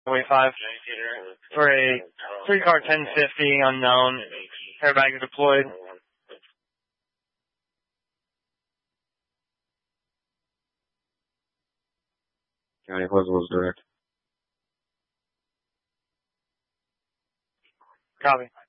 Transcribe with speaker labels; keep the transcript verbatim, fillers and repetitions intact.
Speaker 1: five for a three-car ten fifty unknown. Airbags deployed.
Speaker 2: County Pleasantville's direct.
Speaker 1: Copy.